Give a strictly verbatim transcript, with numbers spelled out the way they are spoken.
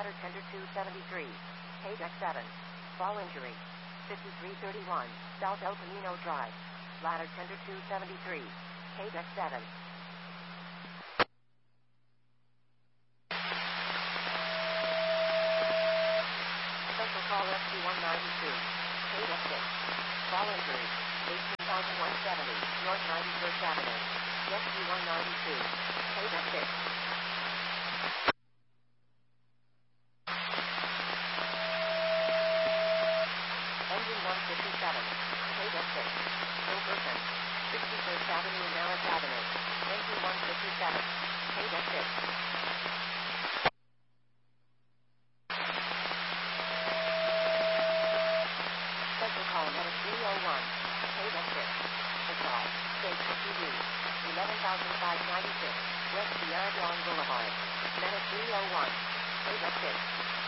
Ladder tender two seventy-three. Paydeck seven. Fall injury. fifty-three thirty-one. South El Camino Drive. Ladder tender two seventy-three. Paydeck seven. Special call S P one ninety-two. Paydeck six. Fall injury. eighteen thousand one hundred seventy. North ninety-first Avenue. S P one ninety-two. Paydeck six. Engine one fifty-seven. Paydeck six. Wilkerson. sixty-first Avenue and Ellis Avenue. Engine one fifty-seven. Paydeck six. Special call Medic three oh one. Paydeck six. Assault. State T V. eleven thousand five hundred ninety-six. West Sierra Blanc Boulevard. Medic three oh one. Paydeck six.